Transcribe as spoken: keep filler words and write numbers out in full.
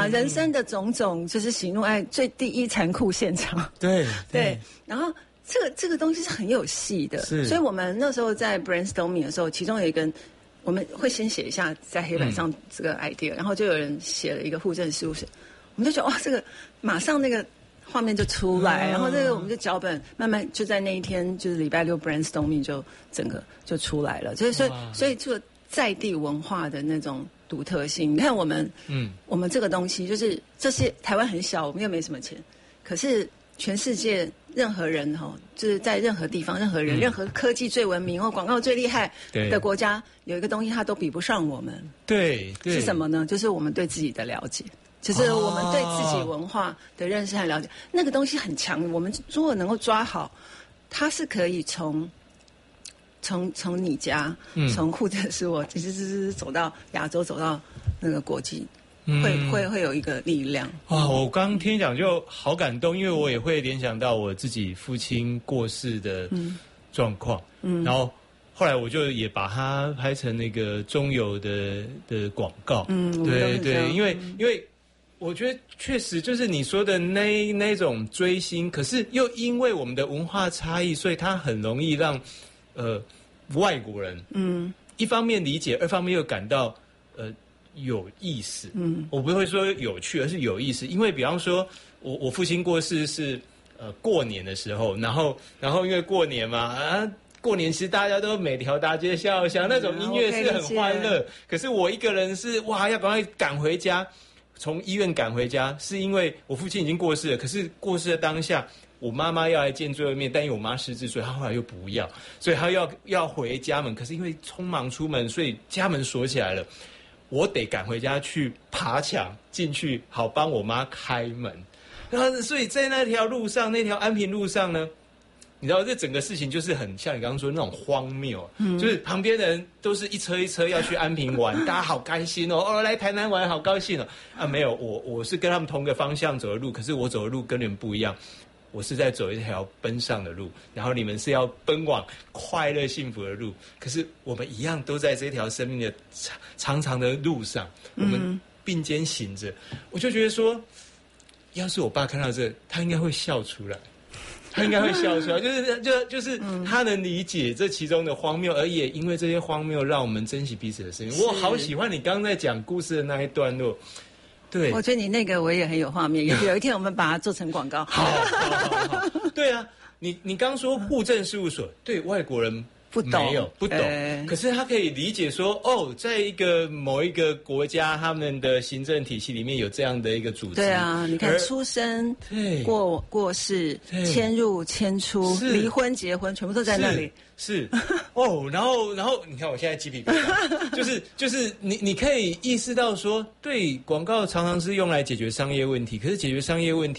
嗯，人生的种种就是喜怒哀最第一残酷现场。 对 对, 对，然后这个这个东西是很有戏的， 是， 所以我们那时候在 brainstorming 的时候，其中有一个我们会先写一下在黑板上这个 idea，、嗯、然后就有人写了一个户政事务所，我们就觉得哇，这个马上那个画面就出来，哦、然后这个我们就脚本慢慢就在那一天就是礼拜六 brainstorming 就整个就出来了，所以所以所以这个在地文化的那种独特性，你看我们嗯，我们这个东西就是这些台湾很小，我们又没什么钱，可是全世界任何人哈，就是在任何地方、任何人、嗯、任何科技最文明或广告最厉害的国家，有一个东西它都比不上我们。 对，对是什么呢？就是我们对自己的了解，就是我们对自己文化的认识和了解。哦、那个东西很强，我们如果能够抓好，它是可以从从从你家，嗯、从户政事务，其实是走到亚洲，走到那个国际。会会会有一个力量哇！我刚刚听你讲就好感动，因为我也会联想到我自己父亲过世的状况，嗯，然后后来我就也把它拍成那个中油的的广告，嗯，对对，因为、嗯、因为我觉得确实就是你说的那那种追星，可是又因为我们的文化差异，所以它很容易让呃外国人，嗯，一方面理解，二方面又感到呃。有意思，嗯，我不会说有趣，而是有意思。因为比方说，我我父亲过世是呃过年的时候，然后然后因为过年嘛啊，过年其实大家都每条大街小巷那种音乐是很欢乐，可是我一个人是哇要赶快赶回家，从医院赶回家，是因为我父亲已经过世了，可是过世的当下。我妈妈要来见最后一面，但因为我妈失智，所以她后来又不要，所以她要要回家门，可是因为匆忙出门，所以家门锁起来了。我得赶回家去爬墙进去，好帮我妈开门。然后，所以在那条路上，那条安平路上呢，你知道，这整个事情就是很像你刚刚说的那种荒谬，嗯，就是旁边的人都是一车一车要去安平玩，大家好开心哦，哦，来台南玩好高兴哦。啊，没有，我我是跟他们同个方向走的路，可是我走的路跟你们不一样。我是在走一条奔上的路，然后你们是要奔往快乐幸福的路，可是我们一样都在这条生命的长长的路上，我们并肩行着。我就觉得说，要是我爸看到这，他应该会笑出来，他应该会笑出来，就是就就是他能理解这其中的荒谬，而也因为这些荒谬，让我们珍惜彼此的生命。我好喜欢你刚刚在讲故事的那一段落。对， 我觉得你那个我也很有画面，也许有一天我们把它做成广告。 好，好，好，好，对啊，你你刚说户政事务所，对外国人不懂， 没有不懂、欸，可是他可以理解说，哦，在一个某一个国家，他们的行政体系里面有这样的一个组织。 对啊，你看出生、对过过世、迁入、迁出、离婚、结婚，全部都在那里。 是哦，然后然后你看我现在鸡皮疙瘩，就是就是你你可以意识到说，对，广告常常是用来解决商业问题，可是解决商业问题。